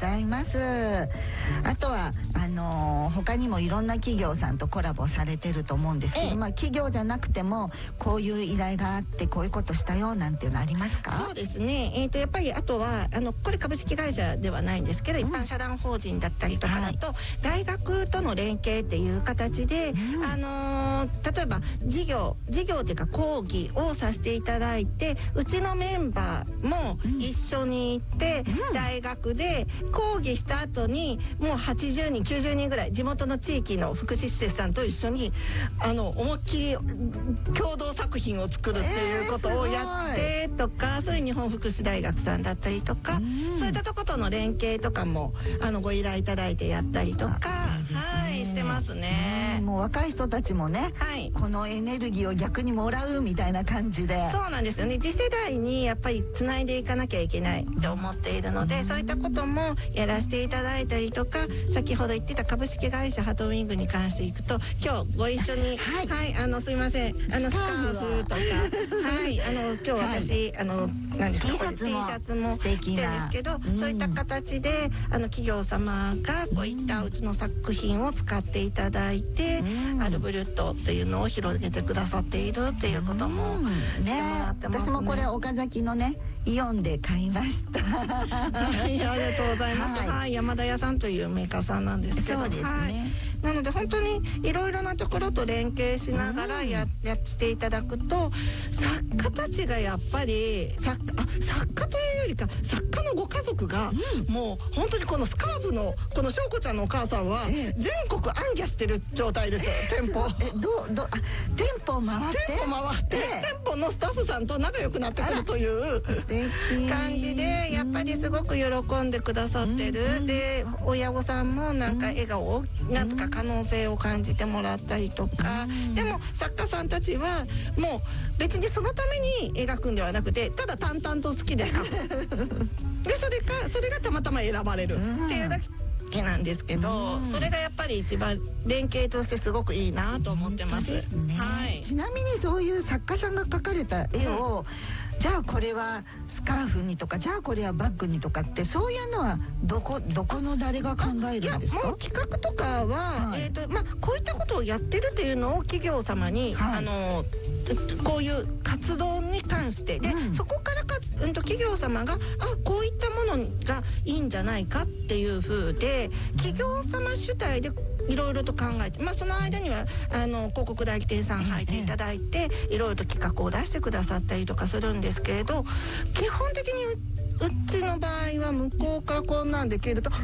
ざいます。あとは他にもいろんな企業さんとコラボされてると思うんですけど、企業じゃなくてもこういう依頼があってこういうことしたよなんていうのありますか？ そうですね、やっぱりあとはこれ株式会社ではないんですけど、一般社団法人だったりとかだと、大学との連携っていう形で、例えば授業っていうか講義をさせていただいて、うちのメンバーも一緒に行って、大学で講義した後にもう80人90人ぐらい地元の地域の福祉施設さんと一緒に思いっきり共同作品を作るっていうことをやってとか、そういう日本福祉大学さんだったりとか、そういったとことの連携とかもご依頼いただいてやったりとか、してますね。 もう若い人たちもね、このエネルギーを逆にもらうみたいな感じで。 そうなんですよね。次世代にやっぱりつないでいかなきゃいけないと思っているので、そういったこともやらせていただいたりとか、先ほど言ってた株式会社ハトウィングに関していくと、今日ご一緒にすいません、スカーフとか今日私何ですか、 T シャツも着てるんですけど、そういった形で企業様がこういったうちの作品を使っていただいて、アルブルットっていうのを広げてくださっているっていうこともしてもらってますね。 私もこれ岡崎のねイオンで買いましたありがとうございます。山田屋さんというメーカーさんなんですけど、 そうですね、 なので本当にいろいろなところと連携しながらしていただくと、作家たちがやっぱり作家というよりか作家のご家族が、もう本当にこのスカーフのこの翔子ちゃんのお母さんは全国行脚してる状態ですよ。店舗店舗回って店舗のスタッフさんと仲良くなってくるという感じで、やっぱりすごく喜んでくださってる。で親御さんもなんか笑顔なんとか可能性を感じてもらったりとか、でも作家さんたちはもう別にそのために描くんではなくて、ただ淡々と好きで描くでそれがたまたま選ばれるっていうだけなんですけど、それがやっぱり一番連携としてすごくいいなと思ってます。 ちなみにそういう作家さんが描かれた絵を、じゃあこれはスカーフにとか、じゃあこれはバッグにとかって、そういうのはどこの誰が考えるんですか？ もう企画とかは、こういったことをやってるっていうのを企業様に、こういう活動に関してで、そこから企業様がこういったものがいいんじゃないかっていう風で、企業様主体でいろいろと考えて、その間には広告代理店さん入っていただいて、いろいろと企画を出してくださったりとかするんですけれど、基本的にうちの場合は向こうからこんなんできると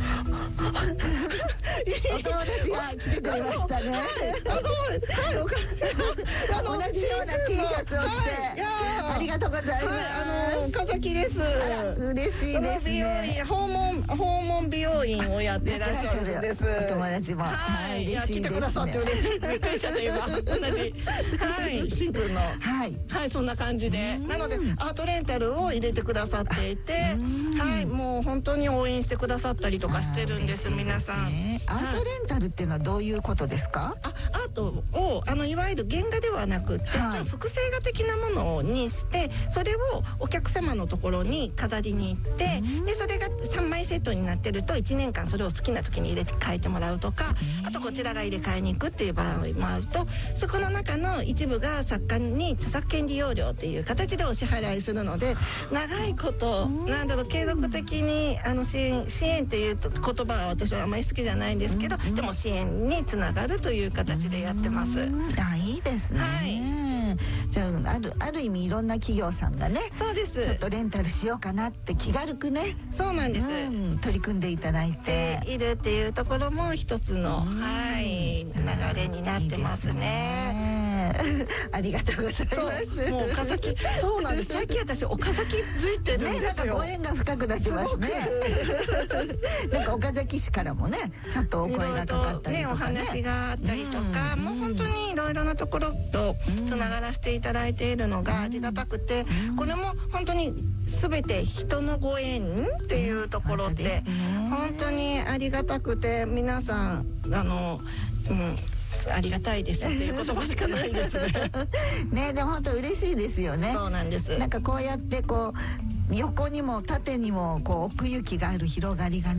お友達が来てくれましたね。同じような T シャツを着て、ありがとうございます。 岡崎です。 嬉しいですね。 訪問美容院をやってらっしゃるんです。 お友達も嬉しいですね。 来てくださって嬉しい。びっくりしちゃった今。同じしんくんのそんな感じで、なのでアートレンタルを入れてくださっていて、もう本当に応援してくださったりとかしてるんです。皆さん。 アートレンタルっていうのはどういうことですか？ アートをいわゆる原画ではなくて、複製画的なものにして、それをお客様のところに飾りに行って、でそれが3枚セットになってると1年間それを好きな時に入れて変えてもらうとか、あとこちらが入れ替えに行くっていう場合もあると、そこの中の一部が作家に著作権利用料っていう形でお支払いするので、長いこと継続的に支援という言葉は私はあまり好きじゃないんですけど、でも支援につながるという形でやってます。 いいですね。じゃあある意味いろんな企業さんがね、 そうです、 ちょっとレンタルしようかなって気軽くね、 そうなんです、 取り組んでいただいているっていうところも一つの流れになってますね。 ありがとうございます。 もう岡崎、そうなんです。最近私岡崎づいてるんですよ。 なんかご縁が深くなってますね。なんか岡崎市からもね、ちょっとお声がかかったりとかね、 お話があったりとか、もう本当にいろいろなところとつながらせていただいているのがありがたくて、これも本当に全て人のご縁っていうところって本当にありがたくて、皆さんありがたいですっていう言葉しかないですね。 ね、でも本当嬉しいですよね。 そうなんです。 なんかこうやって横にも縦にも奥行きがある広がりがね。